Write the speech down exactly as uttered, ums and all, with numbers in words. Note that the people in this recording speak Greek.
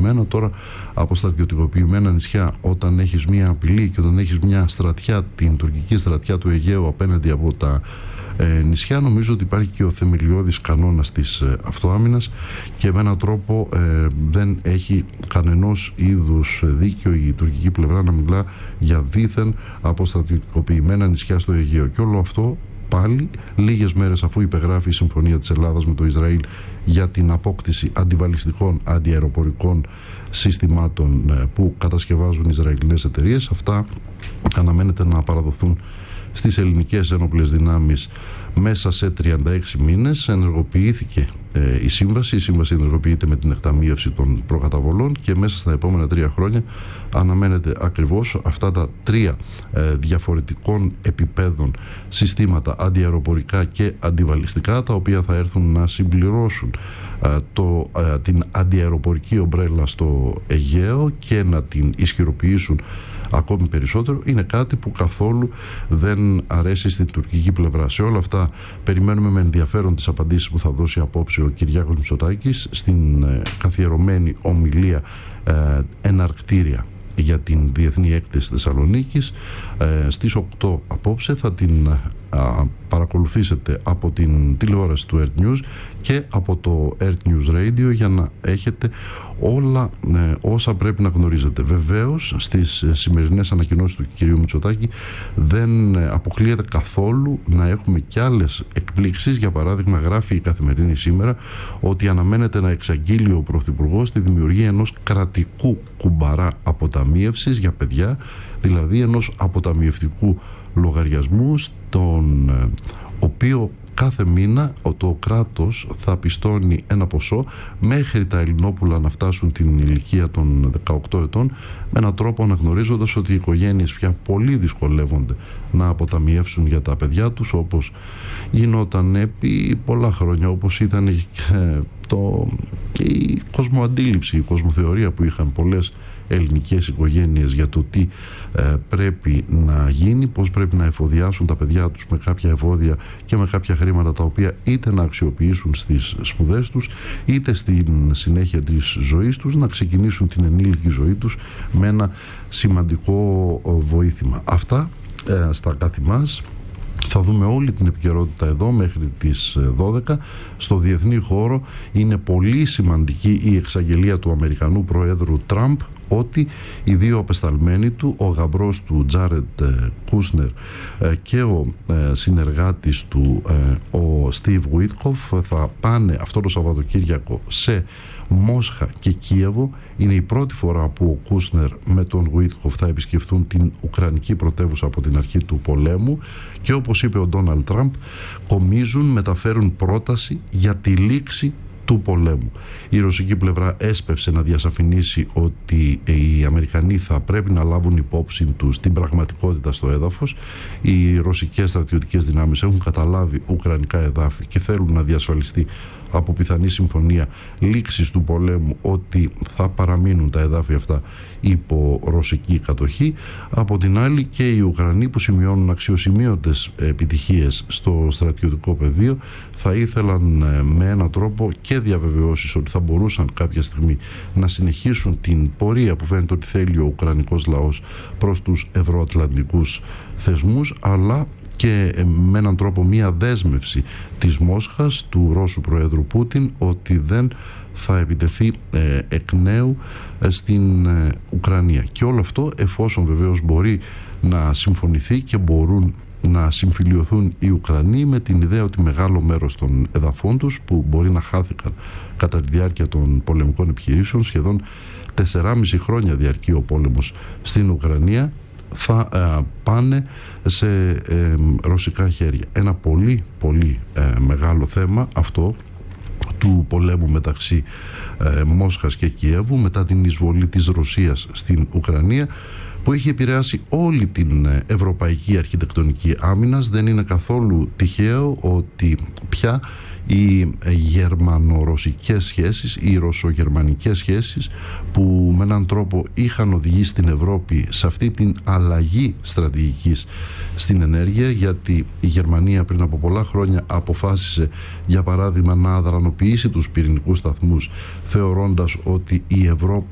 αποστρατιωτικοποιημένα. Τώρα αποστρατιωτικοποιημένα νησιά, όταν έχεις μια απειλή και όταν έχεις μια στρατιά, την τουρκική στρατιά του Αιγαίου απέναντι από τα ε, νησιά, νομίζω ότι υπάρχει και ο θεμελιώδης κανόνας της ε, αυτοάμυνας και με έναν τρόπο ε, δεν έχει κανενός είδους δίκιο η τουρκική πλευρά να μιλά για δίθεν αποστρατιωτικοποιημένα νησιά στο Αιγαίο. Και όλο αυτό πάλι λίγες μέρες αφού υπεγράφει η συμφωνία της Ελλάδας με το Ισραήλ για την απόκτηση αντιβαλιστικών, αντιαεροπορικών συστημάτων που κατασκευάζουν Ισραηλινές εταιρείες. Αυτά αναμένεται να παραδοθούν στις ελληνικές ένοπλες δυνάμεις μέσα σε τριάντα έξι μήνες. Ενεργοποιήθηκε ε, η σύμβαση. Η σύμβαση ενεργοποιείται με την εκταμείευση των προκαταβολών και μέσα στα επόμενα τρία χρόνια αναμένεται ακριβώς αυτά τα τρία ε, διαφορετικών επιπέδων συστήματα αντιαεροπορικά και αντιβαλιστικά, τα οποία θα έρθουν να συμπληρώσουν ε, το, ε, την αντιαεροπορική ομπρέλα στο Αιγαίο και να την ισχυροποιήσουν ακόμη περισσότερο. Είναι κάτι που καθόλου δεν αρέσει στην τουρκική πλευρά. Σε όλα αυτά περιμένουμε με ενδιαφέρον τις απαντήσεις που θα δώσει απόψε ο Κυριάκος Μητσοτάκης στην ε, καθιερωμένη ομιλία ε, εναρκτήρια για την Διεθνή Έκθεση Θεσσαλονίκης. Ε, στις οκτώ απόψε θα την α, παρακολουθήσετε από την τηλεόραση του Earth News και από το Earth News Radio για να έχετε όλα ε, όσα πρέπει να γνωρίζετε. Βεβαίως στις σημερινές ανακοινώσεις του κυρίου Μητσοτάκη δεν αποκλείεται καθόλου να έχουμε και άλλες εκπλήξεις. Για παράδειγμα, γράφει η Καθημερινή σήμερα ότι αναμένεται να εξαγγείλει ο Πρωθυπουργός τη δημιουργία ενός κρατικού κουμπαρά αποταμίευσης για παιδιά, δηλαδή ενός αποταμιευτικού λογαριασμού στον οποίο κάθε μήνα το κράτος θα πιστώνει ένα ποσό μέχρι τα Ελληνόπουλα να φτάσουν την ηλικία των δεκαοκτώ ετών, με έναν τρόπο αναγνωρίζοντας ότι οι οικογένειες πια πολύ δυσκολεύονται να αποταμιεύσουν για τα παιδιά τους, όπως γινόταν επί πολλά χρόνια, όπως ήταν και, το, και η κοσμοαντίληψη, η κοσμοθεωρία που είχαν πολλές ελληνικές οικογένειες για το τι ε, πρέπει να γίνει, πώς πρέπει να εφοδιάσουν τα παιδιά τους με κάποια εφόδια και με κάποια χρήματα τα οποία είτε να αξιοποιήσουν στις σπουδές τους είτε στην συνέχεια της ζωής τους να ξεκινήσουν την ενήλικη ζωή τους με ένα σημαντικό βοήθημα. Αυτά ε, στα καθημάς. Θα δούμε όλη την επικαιρότητα εδώ μέχρι τις δώδεκα. Στο διεθνή χώρο είναι πολύ σημαντική η εξαγγελία του Αμερικανού Προέδρου Τραμπ ότι οι δύο απεσταλμένοι του, ο γαμπρός του Τζάρετ Κούσνερ και ο συνεργάτης του, ο Στίβ Γουίτκοφ, θα πάνε αυτό το Σαββατοκύριακο σε Μόσχα και Κίεβο. Είναι η πρώτη φορά που ο Κούσνερ με τον Γουίτκοφ θα επισκεφθούν την Ουκρανική πρωτεύουσα από την αρχή του πολέμου και, όπως είπε ο Ντόναλντ Τραμπ, κομίζουν, μεταφέρουν πρόταση για τη λήξη του πολέμου. Η ρωσική πλευρά έσπευσε να διασαφηνίσει ότι οι Αμερικανοί θα πρέπει να λάβουν υπόψη τους την πραγματικότητα στο έδαφος. Οι ρωσικές στρατιωτικές δυνάμεις έχουν καταλάβει ουκρανικά εδάφη και θέλουν να διασφαλιστεί από πιθανή συμφωνία λήξης του πολέμου ότι θα παραμείνουν τα εδάφη αυτά υπό ρωσική κατοχή. Από την άλλη, και οι Ουκρανοί, που σημειώνουν αξιοσημείωτες επιτυχίες στο στρατιωτικό πεδίο, θα ήθελαν με έναν τρόπο και διαβεβαιώσεις ότι θα μπορούσαν κάποια στιγμή να συνεχίσουν την πορεία που φαίνεται ότι θέλει ο ουκρανικός λαός προς τους ευρωατλαντικούς θεσμούς, αλλά και με έναν τρόπο μία δέσμευση της Μόσχας, του Ρώσου Προέδρου Πούτιν, ότι δεν θα επιτεθεί ε, εκ νέου ε, στην ε, Ουκρανία. Και όλο αυτό εφόσον βεβαίως μπορεί να συμφωνηθεί και μπορούν να συμφιλιωθούν οι Ουκρανοί με την ιδέα ότι μεγάλο μέρος των εδαφών τους, που μπορεί να χάθηκαν κατά τη διάρκεια των πολεμικών επιχειρήσεων, σχεδόν τεσσεράμισι χρόνια διαρκεί ο πόλεμος στην Ουκρανία, θα ε, πάνε σε ε, ρωσικά χέρια. Ένα πολύ πολύ ε, μεγάλο θέμα αυτό του πολέμου μεταξύ ε, Μόσχας και Κιέβου μετά την εισβολή της Ρωσίας στην Ουκρανία, που έχει επηρεάσει όλη την ευρωπαϊκή αρχιτεκτονική άμυνας. Δεν είναι καθόλου τυχαίο ότι πια οι γερμανο-ρωσικές σχέσεις, οι ρωσο-γερμανικές σχέσεις, που με έναν τρόπο είχαν οδηγήσει την Ευρώπη σε αυτή την αλλαγή στρατηγικής στην ενέργεια, γιατί η Γερμανία πριν από πολλά χρόνια αποφάσισε, για παράδειγμα, να αδρανοποιήσει τους πυρηνικούς σταθμούς, θεωρώντας ότι η Ευρώπη